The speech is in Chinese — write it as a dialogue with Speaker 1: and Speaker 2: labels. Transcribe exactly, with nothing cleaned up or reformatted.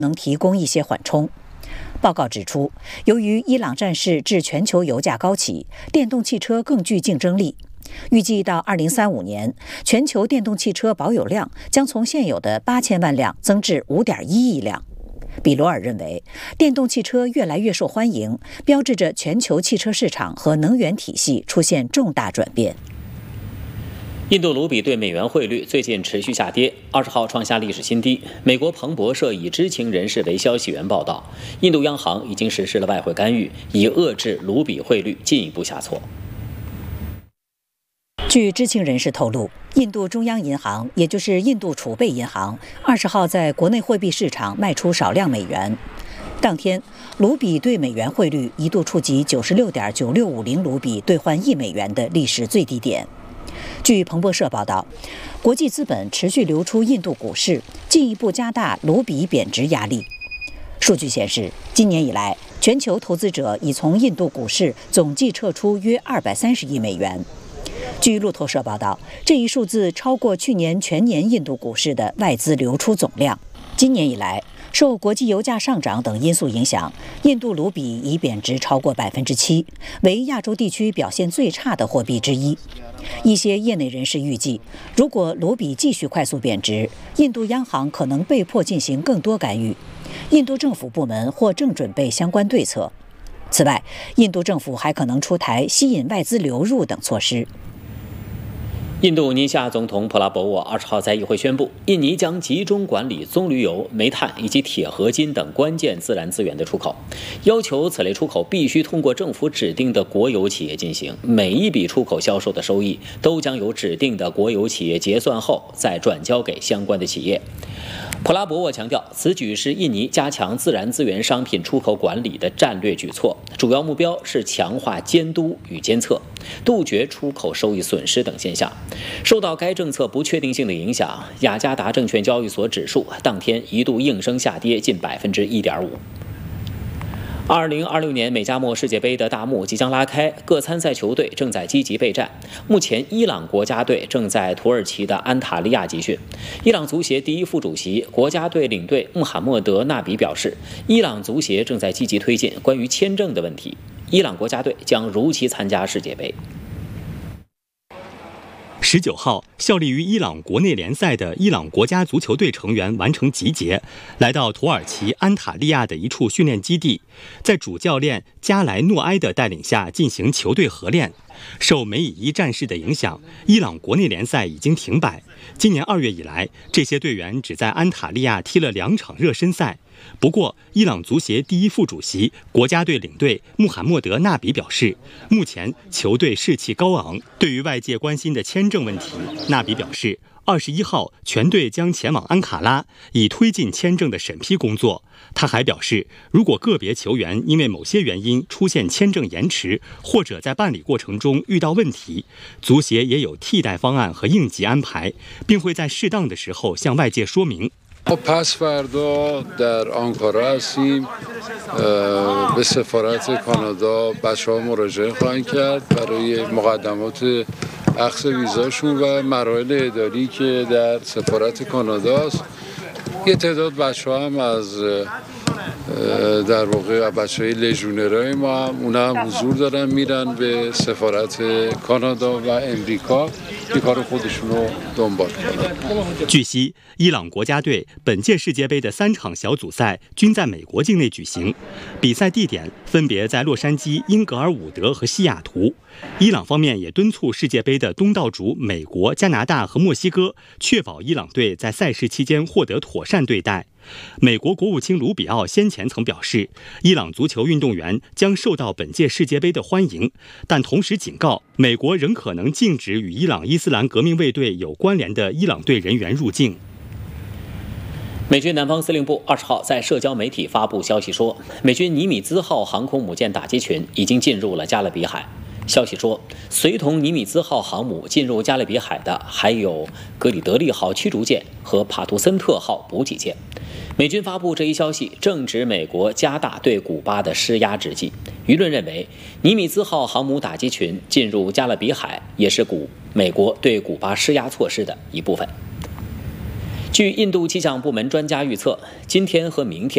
Speaker 1: 能提供一些缓冲。报告指出，由于伊朗战事致全球油价高企，电动汽车更具竞争力。预计到二零三五年，全球电动汽车保有量将从现有的八千万辆增至五点一亿辆。比罗尔认为，电动汽车越来越受欢迎，标志着全球汽车市场和能源体系出现重大转变。
Speaker 2: 印度卢比对美元汇率最近持续下跌，二十号创下历史新低。美国彭博社以知情人士为消息源报道，印度央行已经实施了外汇干预，以遏制卢比汇率进一步下挫。
Speaker 1: 据知情人士透露，印度中央银行，也就是印度储备银行，二十号在国内货币市场卖出少量美元。当天，卢比对美元汇率一度触及九十六点九六五零卢比兑换一美元的历史最低点。据彭博社报道，国际资本持续流出印度股市，进一步加大卢比贬值压力。数据显示，今年以来，全球投资者已从印度股市总计撤出约二百三十亿美元。据路透社报道，这一数字超过去年全年印度股市的外资流出总量。今年以来，受国际油价上涨等因素影响，印度卢比已贬值超过百分之七，为亚洲地区表现最差的货币之一。一些业内人士预计，如果卢比继续快速贬值，印度央行可能被迫进行更多干预，印度政府部门或正准备相关对策。此外，印度政府还可能出台吸引外资流入等措施。
Speaker 2: 印度尼西亚总统普拉博沃二十号在议会宣布，印尼将集中管理棕榈油、煤炭以及铁合金等关键自然资源的出口，要求此类出口必须通过政府指定的国有企业进行，每一笔出口销售的收益都将由指定的国有企业结算后再转交给相关的企业。普拉博沃强调，此举是印尼加强自然资源商品出口管理的战略举措，主要目标是强化监督与监测，杜绝出口收益损失等现象。受到该政策不确定性的影响，雅加达证券交易所指数当天一度应声下跌近百分之一点五。二零二六年美加墨世界杯的大幕即将拉开，各参赛球队正在积极备战。目前，伊朗国家队正在土耳其的安塔利亚集训。伊朗足协第一副主席、国家队领队穆罕默德·纳比表示，伊朗足协正在积极推进关于签证的问题。伊朗国家队将如期参加世界杯。
Speaker 3: 十九号，效力于伊朗国内联赛的伊朗国家足球队成员完成集结，来到土耳其安塔利亚的一处训练基地，在主教练加莱诺埃的带领下进行球队合练。受梅以伊战事的影响，伊朗国内联赛已经停摆。今年二月以来，这些队员只在安塔利亚踢了两场热身赛。不过，伊朗足协第一副主席、国家队领队穆罕默德·纳比表示，目前球队士气高昂。对于外界关心的签证问题，纳比表示，二十一号全队将前往安卡拉，以推进签证的审批工作。他还表示，如果个别球员因为某些原因出现签证延迟，或者在办理过程中遇到问题，足协也有替代方案和应急安排，并会在适当的时候向外界说明。
Speaker 4: ما پس فردا در آنکارا هستیم به سفارت کانادا بچه‌ها مراجعه خواهند کرد برای مقدمات اخذ ویزاشون و مراحل اداری که در سفارت کاناداست. یه تعداد بچه‌ها هم از در واقع بچه‌های لژیونرهای ما هم اونا هم حضور دارن میرن به سفارت کانادا و امریکا این کار خودشون رو دنبال کنن.
Speaker 3: 据悉，伊朗国家队本届世界杯的三场小组赛均在美国境内举行，比赛地点分别在洛杉矶、英格尔伍德和西雅图。伊朗方面也敦促世界杯的东道主美国、加拿大和墨西哥确保伊朗队在赛事期间获得妥善对待。美国国务卿卢比奥先前曾表示，伊朗足球运动员将受到本届世界杯的欢迎，但同时警告，美国仍可能禁止与伊朗伊斯兰革命卫队有关联的伊朗队人员入境。
Speaker 2: 美军南方司令部二十号在社交媒体发布消息说，美军尼米兹号航空母舰打击群已经进入了加勒比海。消息说，随同尼米兹号航母进入加勒比海的还有格里德利号驱逐舰和帕图森特号补给舰。美军发布这一消息，正值美国加大对古巴的施压之际。舆论认为，尼米兹号航母打击群进入加勒比海，也是古美国对古巴施压措施的一部分。据印度气象部门专家预测，今天和明天